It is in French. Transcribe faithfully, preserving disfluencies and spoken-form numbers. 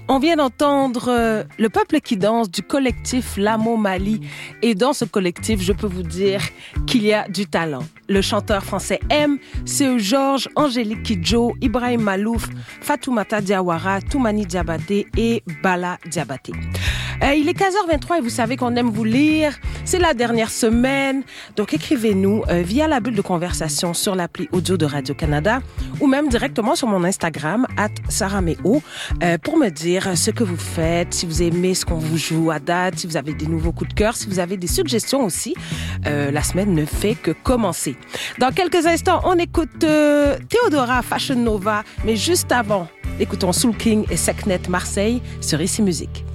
On vient d'entendre euh, le peuple qui danse du collectif Lamo Mali. Et dans ce collectif, je peux vous dire qu'il y a du talent. Le chanteur français M, c'est Georges, Angélique Kidjo, Ibrahim Malouf, Fatoumata Diawara, Toumani Diabaté et Bala Diabaté. Euh, il est quinze heures vingt-trois et vous savez qu'on aime vous lire. C'est la dernière semaine. Donc écrivez-nous euh, via la bulle de conversation sur l'appli audio de Radio-Canada ou même directement sur mon Instagram, at sarameo, euh, pour me dire ce que vous faites, si vous aimez ce qu'on vous joue à date, si vous avez des nouveaux coups de cœur, si vous avez des suggestions aussi. Euh, la semaine ne fait que commencer. Dans quelques instants, on écoute euh, Théodora Fashion Nova, mais juste avant, écoutons Soul King et Sekhnet Marseille sur Ici Musique.